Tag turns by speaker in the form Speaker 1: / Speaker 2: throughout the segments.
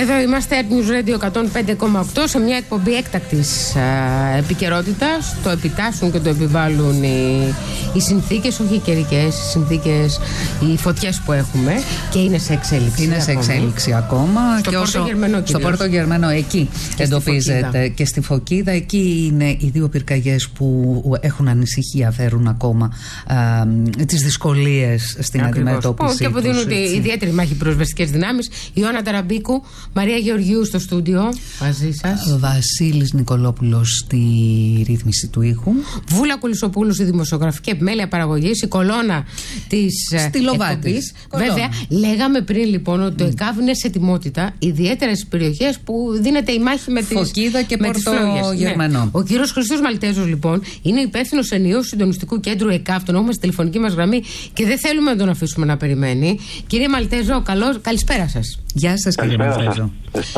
Speaker 1: Εδώ είμαστε News Radio 105,8 σε μια εκπομπή έκτακτης επικαιρότητας. Το επιτάσσουν και το επιβάλλουν οι συνθήκες, όχι οι καιρικές, οι συνθήκες, οι φωτιές που έχουμε, και είναι σε εξέλιξη.
Speaker 2: Είναι σε εξέλιξη ακόμα.
Speaker 1: Στο
Speaker 2: Πόρτο Γερμανό εκεί και εντοπίζεται. Και στη Φωκίδα εκεί είναι οι δύο πυρκαγιές που έχουν ανησυχία, φέρουν ακόμα τις δυσκολίες στην αντιμετώπιση.
Speaker 1: Και αποδίδουν ιδιαίτερη μάχη πυροσβεστικές δυνάμεις. Ιωάννα Ταραμπίκου, Μαρία Γεωργίου στο στούντιο μαζί σας.
Speaker 2: Βασίλης Νικολόπουλος στη ρύθμιση του ήχου.
Speaker 1: Βούλα Κουλισσοπούλου στη δημοσιογραφική επιμέλεια παραγωγής, η κολόνα της εκπομπής. Βέβαια, λέγαμε πριν λοιπόν ότι το ΕΚΑΒ είναι σε ετοιμότητα, ιδιαίτερα στις περιοχές που δίνεται η μάχη με τις
Speaker 2: Φωκίδα και Πόρτο Γερμανό.
Speaker 1: Ναι. Ο κύριος Χριστός Μαλτέζος λοιπόν είναι υπεύθυνος ενιαίου συντονιστικού κέντρου ΕΚΑΒ, τον έχουμε στη τηλεφωνική μας γραμμή και δεν θέλουμε να τον αφήσουμε να περιμένει. Κύριε Μαλτέζο, καλησπέρα σας.
Speaker 2: Γεια σας, κύριε Μαλτέζο.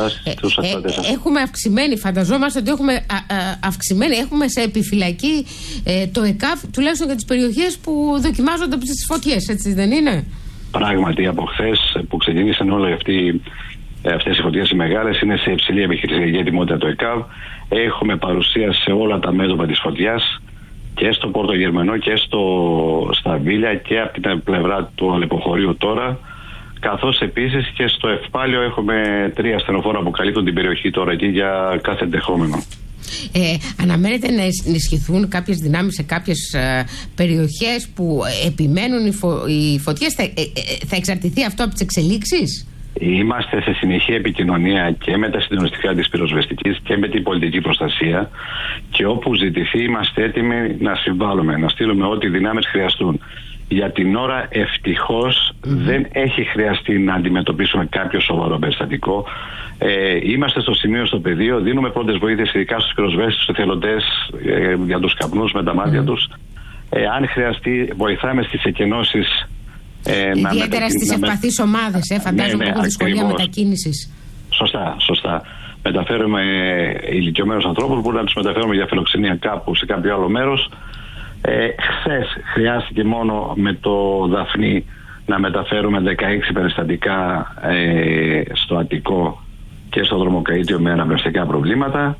Speaker 1: Έχουμε αυξημένη, φανταζόμαστε ότι έχουμε σε επιφυλακή το ΕΚΑΒ, τουλάχιστον για τις περιοχές που δοκιμάζονται από τις φωτιές, έτσι δεν είναι?
Speaker 3: Πράγματι, από χθες που ξεκίνησαν όλες αυτές οι φωτιές οι μεγάλες, είναι σε υψηλή επιχειρησιακή ετοιμότητα το ΕΚΑΒ. Έχουμε παρουσία σε όλα τα μέτωπα της φωτιάς, και στο Πόρτο Γερμανό και στα Βίλια και από την πλευρά του Αλεποχωρίου τώρα, καθώς επίσης και στο Ευπάλιο έχουμε 3 ασθενοφόρα που καλύπτουν την περιοχή τώρα εκεί για κάθε ενδεχόμενο.
Speaker 1: Αναμένεται να ενισχυθούν κάποιες δυνάμεις σε κάποιες περιοχές που επιμένουν οι φωτιές. Θα εξαρτηθεί αυτό από τις εξελίξεις?
Speaker 3: Είμαστε σε συνεχή επικοινωνία και με τα συντονιστικά της πυροσβεστικής και με την πολιτική προστασία, και όπου ζητηθεί είμαστε έτοιμοι να συμβάλλουμε, να στείλουμε ό,τι δυνάμεις χρειαστούν. Για την ώρα ευτυχώς δεν έχει χρειαστεί να αντιμετωπίσουμε κάποιο σοβαρό περιστατικό. Είμαστε στο σημείο, στο πεδίο, δίνουμε πρώτες βοήθειες ειδικά στους πυροσβέστες, στους εθελοντές, για τους καπνούς με τα μάτια τους. Αν χρειαστεί βοηθάμε στις εκενώσεις.
Speaker 1: Ιδιαίτερα στις ευπαθείς ομάδες, φαντάζομαι έχουν δυσκολία μετακίνησης.
Speaker 3: Σωστά. Μεταφέρουμε ηλικιωμένους ανθρώπους, μπορούμε να τους μεταφέρουμε για φιλοξενία κάπου σε κάποιο άλλο μέρος. Χθες χρειάστηκε μόνο με το Δαφνί να μεταφέρουμε 16 περιστατικά στο Αττικό και στο Δρομοκαΐτιο με αναπνευστικά προβλήματα.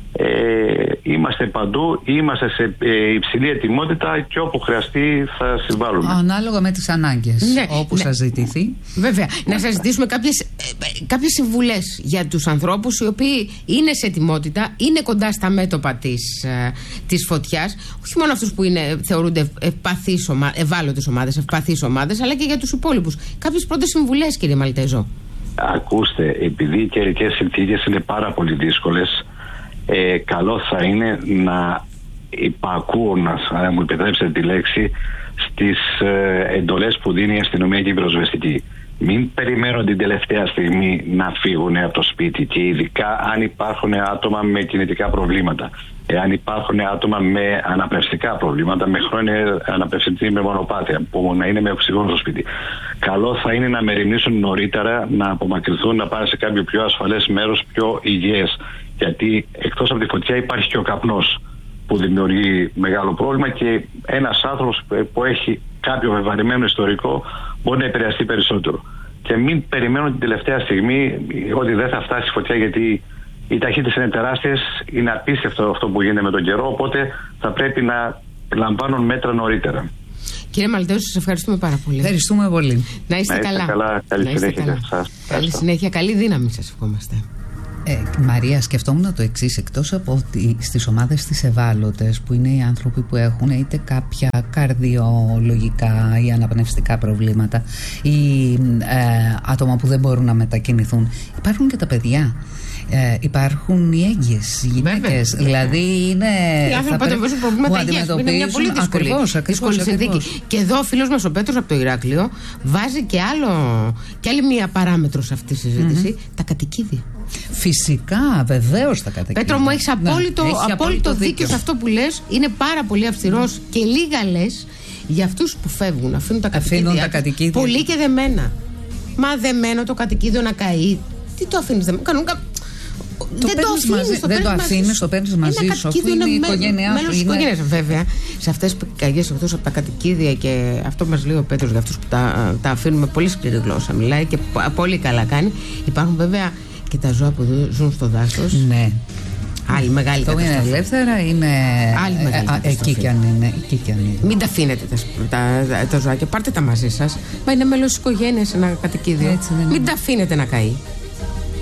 Speaker 3: Είμαστε παντού, είμαστε σε υψηλή ετοιμότητα και όπου χρειαστεί θα συμβάλλουμε.
Speaker 2: Ανάλογα με τις ανάγκες, όπου σας ζητηθεί.
Speaker 1: Βέβαια, να σας ζητήσουμε κάποιες συμβουλές για τους ανθρώπους οι οποίοι είναι σε ετοιμότητα, είναι κοντά στα μέτωπα της φωτιάς, όχι μόνο αυτούς που θεωρούνται ευάλωτες ομάδες, ευπαθείς ομάδες, αλλά και για τους υπόλοιπους. Κάποιες πρώτες συμβουλές, κύριε Μαλτέζο.
Speaker 3: Ακούστε, επειδή οι καιρικές συνθήκες είναι πάρα πολύ δύσκολες, καλό θα είναι να υπακούουν, αν μου επιτρέψετε τη λέξη, στις εντολές που δίνει η αστυνομία και η πυροσβεστική. Μην περιμένουν την τελευταία στιγμή να φύγουν από το σπίτι, και ειδικά αν υπάρχουν άτομα με κινητικά προβλήματα. Εάν υπάρχουν άτομα με αναπνευστικά προβλήματα, με χρόνια αναπνευστική με μονοπάτια, που να είναι με οξυγόνο στο σπίτι. Καλό θα είναι να μεριμνήσουν νωρίτερα, να απομακρυνθούν, να πάνε σε κάποιο πιο ασφαλές μέρος, πιο υγιές. Γιατί εκτός από τη φωτιά υπάρχει και ο καπνός που δημιουργεί μεγάλο πρόβλημα, και ένας άνθρωπος που έχει κάποιο βεβαρημένο ιστορικό μπορεί να επηρεαστεί περισσότερο. Και μην περιμένουν την τελευταία στιγμή ότι δεν θα φτάσει η φωτιά, γιατί οι ταχύτητες είναι τεράστιες, είναι απίστευτο αυτό που γίνεται με τον καιρό, οπότε θα πρέπει να λαμβάνουν μέτρα νωρίτερα.
Speaker 1: Κύριε Μαλτέζο, σας ευχαριστούμε πάρα πολύ.
Speaker 2: Ευχαριστούμε πολύ.
Speaker 1: Να είστε καλά.
Speaker 3: Καλή συνέχεια.
Speaker 1: Καλή συνέχεια, καλή δύναμη σας ευχόμαστε.
Speaker 2: Μαρία, σκεφτόμουν το εξής: εκτός από ότι στις ομάδες τις ευάλωτες, που είναι οι άνθρωποι που έχουν είτε κάποια καρδιολογικά ή αναπνευστικά προβλήματα, ή άτομα που δεν μπορούν να μετακινηθούν, υπάρχουν και τα παιδιά. Υπάρχουν οι έγκυες, οι γυναίκες. Δηλαδή είναι.
Speaker 1: Οι άνθρωποι αντιμετωπίζουν προβλήματα υγείας. Είναι μια πολύ δύσκολη συνθήκη. Και εδώ ο φίλος μας ο Πέτρος από το Ηράκλειο βάζει και άλλη μια παράμετρο σε αυτή τη συζήτηση: τα κατοικίδια.
Speaker 2: Φυσικά, βεβαίως τα κατοικίδια.
Speaker 1: Πέτρο μου, έχεις απόλυτο δίκιο σε αυτό που λες. Είναι πάρα πολύ αυστηρός και λίγα λες για αυτούς που φεύγουν, αφήνουν τα κατοικίδια. Πολύ και δεμένα. Μα δεμένο το κατοικίδιο να καεί. Τι το αφήνεις δεμένο?
Speaker 2: Δεν το αφήνεις, το παίρνεις μαζί σου, αφού είναι η οικογένειά σου.
Speaker 1: Μέλος της οικογένειας, βέβαια. Σε αυτές τις πυρκαγιές εκτός από τα κατοικίδια, και αυτό μας λέει ο Πέτρος για αυτούς που τα αφήνουν με πολύ σκληρή γλώσσα, μιλάει και πολύ καλά κάνει. Υπάρχουν βέβαια Και τα ζώα που ζουν στο δάσος.
Speaker 2: Ναι.
Speaker 1: Άλλη μεγάλη καταστροφή.
Speaker 2: Αυτό είναι ελεύθερα, είναι.
Speaker 1: Άλλη μεγάλη καταστροφή.
Speaker 2: Εκεί κι αν είναι. Μην
Speaker 1: τα αφήνετε τα ζωάκια. Πάρτε τα μαζί σας. Μα είναι μέλος της οικογένειας ένα κατοικίδιο. Μην τα αφήνετε να καεί.